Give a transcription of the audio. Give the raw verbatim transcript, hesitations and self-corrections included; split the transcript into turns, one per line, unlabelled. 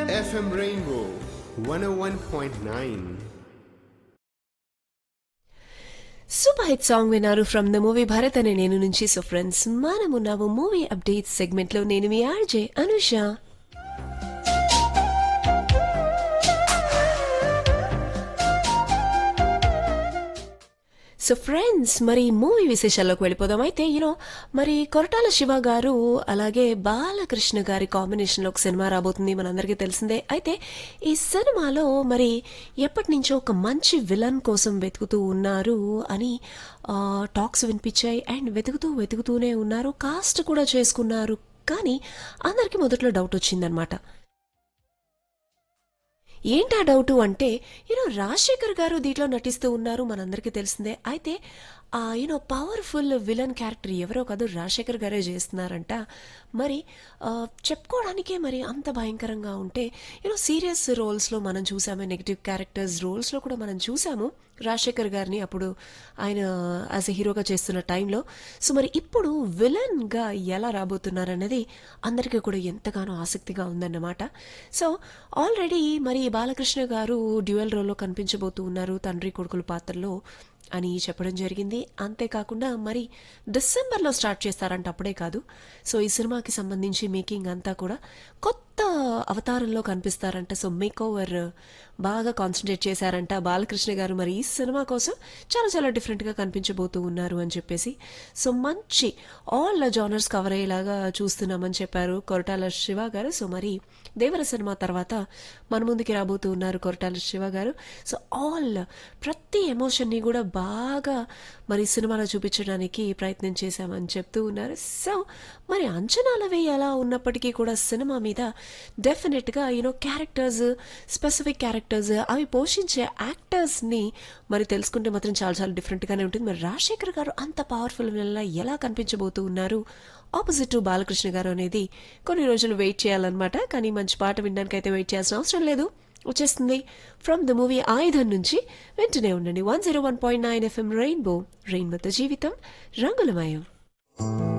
F M Rainbow one ఓ one point nine.
Super hit song విన్నారు from the movie Bharat అనే నేను నుంచి. So friends, మనమున్నాము movie updates segment లో. నేను మీ ఆర్జే అనుష. సో ఫ్రెండ్స్, మరి మూవీ విశేషాల్లోకి వెళ్ళిపోదాం. అయితే యూనో మరి కొరటాల శివ గారు అలాగే బాలకృష్ణ గారి కాంబినేషన్లో ఒక సినిమా రాబోతుంది, మనందరికీ తెలిసిందే. అయితే ఈ సినిమాలో మరి ఎప్పటి నుంచో ఒక మంచి విలన్ కోసం వెతుకుతూ ఉన్నారు అని టాక్స్ వినిపించాయి. అండ్ వెతుకుతూ వెతుకుతూనే ఉన్నారు, కాస్ట్ కూడా చేసుకున్నారు. కానీ అందరికీ మొదట్లో డౌట్ వచ్చిందనమాట. ఏంటా డౌటు అంటే, యూనో రాజశేఖర్ గారు దీంట్లో నటిస్తూ ఉన్నారు, మనందరికీ తెలిసిందే. అయితే ఆ యూనో పవర్ఫుల్ విలన్ క్యారెక్టర్ ఎవరో కాదు, రాజశేఖర్ గారే చేస్తున్నారంట. మరి చెప్పుకోవడానికే మరి అంత భయంకరంగా ఉంటే, యూనో సీరియస్ రోల్స్లో మనం చూసాము, నెగిటివ్ క్యారెక్టర్స్ రోల్స్లో కూడా మనం చూసాము రాజశేఖర్ గారిని అప్పుడు ఆయన యాజ్ ఎ హీరోగా చేస్తున్న టైంలో. సో మరి ఇప్పుడు విలన్గా ఎలా రాబోతున్నారనేది అందరికీ కూడా ఎంతగానో ఆసక్తిగా ఉందన్నమాట. సో ఆల్రెడీ మరి బాలకృష్ణ గారు డ్యూయల్ రోల్లో కనిపించబోతూ ఉన్నారు తండ్రి కొడుకుల పాత్రలో అని చెప్పడం జరిగింది. అంతేకాకుండా మరి డిసెంబర్లో స్టార్ట్ చేస్తారంట, అప్పుడే కాదు. సో ఈ సినిమాకి సంబంధించి మేకింగ్ అంతా కూడా కొత్త అవతారంలో కనిపిస్తారంట. సో మేక్ ఓవర్ బాగా కాన్సన్ట్రేట్ చేశారంట బాలకృష్ణ గారు. మరి ఈ సినిమా కోసం చాలా చాలా డిఫరెంట్గా కనిపించబోతూ ఉన్నారు అని చెప్పేసి, సో మంచి ఆల్ జానర్స్ కవర్ అయ్యేలాగా చూస్తున్నామని చెప్పారు కొరటాల శివ గారు. సో మరి దేవర సినిమా తర్వాత మన ముందుకి రాబోతూ ఉన్నారు కొరటాల శివ గారు. సో ఆల్ ప్రతి ఎమోషన్ని కూడా బాగా మరి సినిమాలో చూపించడానికి ప్రయత్నం చేశామని చెప్తూ ఉన్నారు. సో మరి అంచనాలవి ఎలా ఉన్నప్పటికీ కూడా సినిమా మీద డెఫినెట్గా యూనో క్యారెక్టర్స్, స్పెసిఫిక్ క్యారెక్టర్స్, అవి పోషించే యాక్టర్స్ని మరి తెలుసుకుంటే మాత్రం చాలా చాలా డిఫరెంట్గానే ఉంటుంది. మరి రాజశేఖర్ గారు అంత పవర్ఫుల్ వల్ల ఎలా కనిపించబోతూ ఉన్నారు ఆపోజిట్ టు బాలకృష్ణ గారు అనేది కొన్ని రోజులు వెయిట్ చేయాలన్నమాట. కానీ మంచి పాట వినడానికి అయితే వెయిట్ చేయాల్సిన అవసరం లేదు, వచ్చేస్తుంది ఫ్రమ్ ద మూవీ ఆయుధం నుంచి. వెంటనే ఉండండి one zero one point nine FM rainbow, రెయిన్బోతో జీవితం రంగులమయం.